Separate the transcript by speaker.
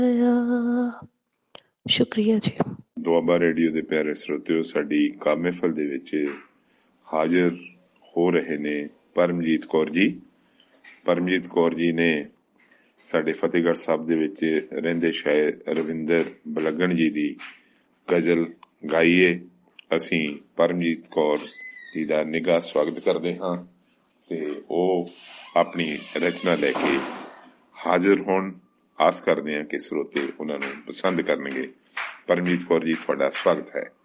Speaker 1: ਸ਼ੁਕਰੀਆ ਜੀ।
Speaker 2: ਦੁਆਬਾ ਰੇਡੀਓ ਦੇ ਪਿਆਰੇ ਸਰੋਤਿਓ, ਸਾਡੀ ਕਾਵਿ ਮਹਿਫਲ ਦੇ ਵਿੱਚ ਹਾਜ਼ਰ ਹੋ ਰਹੇ ਨੇ ਪਰਮਜੀਤ ਕੌਰ ਜੀ। ਪਰਮਜੀਤ ਕੌਰ ਜੀ ਨੇ ਸਾਡੇ ਫਤਿਹਗੜ੍ਹ ਸਾਹਿਬ ਦੇ ਵਿੱਚ ਰਹਿੰਦੇ ਸ਼ਾਇਰ ਰਵਿੰਦਰ ਬਲਗਣ ਜੀ ਦੀ ਗਜ਼ਲ ਗਾਈਏ। ਅਸੀਂ ਪਰਮਜੀਤ ਕੌਰ ਜੀ ਦਾ ਨਿੱਘਾ ਸਵਾਗਤ ਕਰਦੇ ਹਾਂ ਤੇ ਉਹ ਆਪਣੀ ਰਚਨਾ ਲੈ ਕੇ ਹਾਜ਼ਰ ਹੋਣ। ਆਸ ਕਰਦੇ ਹਾਂ ਕਿ ਸਰੋਤੇ ਉਹਨਾਂ ਨੂੰ ਪਸੰਦ ਕਰਨਗੇ। ਪਰਮਜੀਤ ਕੌਰ ਜੀ, ਤੁਹਾਡਾ ਸਵਾਗਤ ਹੈ।